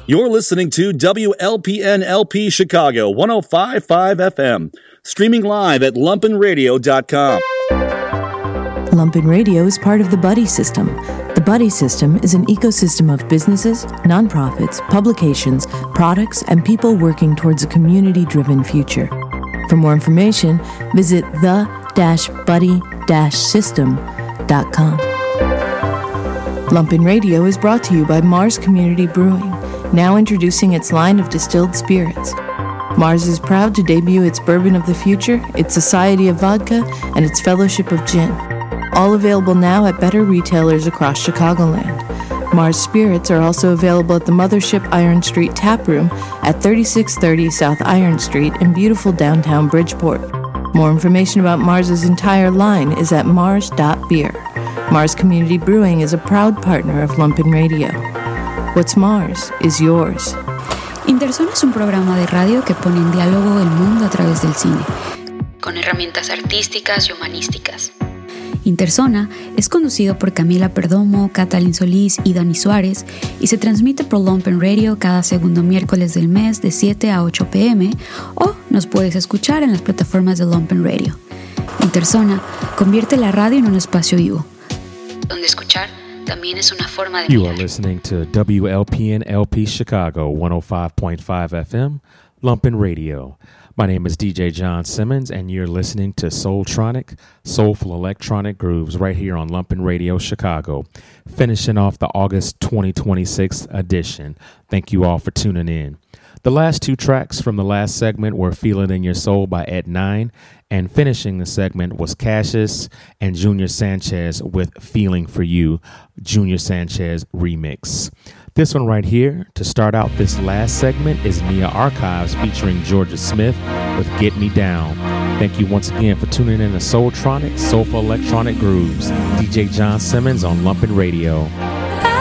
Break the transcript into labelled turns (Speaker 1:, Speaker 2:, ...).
Speaker 1: You're listening to WLPN-LP Chicago 105.5 FM, streaming live at lumpenradio.com.
Speaker 2: Lumpen Radio is part of the Buddy System. The Buddy System is an ecosystem of businesses, nonprofits, publications, products, and people working towards a community-driven future. For more information, visit the-buddy-system.com. Lumpen Radio is brought to you by Mars Community Brewing, now introducing its line of distilled spirits. Mars is proud to debut its Bourbon of the Future, its Society of Vodka, and its Fellowship of Gin. All available now at better retailers across Chicagoland. Mars Spirits are also available at the Mothership Iron Street Tap Room at 3630 South Iron Street in beautiful downtown Bridgeport. More information about Mars's entire line is at mars.beer. Mars Community Brewing is a proud partner of Lumpen Radio. What's Mars is yours.
Speaker 3: Interzona es un programa de radio que pone en diálogo el mundo a través del cine, con herramientas artísticas y humanísticas. Interzona es conducido por Camila Perdomo, Catalin Solís y Dani Suárez y se transmite por Lumpen Radio cada segundo miércoles del mes de 7 a 8 p.m. o nos puedes escuchar en las plataformas de Lumpen Radio. Interzona convierte la radio en un espacio vivo, donde escuchar también es una forma de mirar.
Speaker 4: You are listening to WLPN LP Chicago 105.5 FM, Lumpen Radio. My name is DJ John Simmons, and you're listening to Soultronic, Soulful Electronic Grooves, right here on Lumpen Radio Chicago, finishing off the August 2026 edition. Thank you all for tuning in. The last two tracks from the last segment were Feel It In Your Soul by Ed Nine, and finishing the segment was Cassius and Junior Sanchez with Feeling For You, Junior Sanchez remix. This one right here, to start out this last segment, is Nia Archives featuring Georgia Smith with Get Me Down. Thank you once again for tuning in to Soultronic, Soulful Electronic Grooves. DJ John Simmons on Lumpen Radio.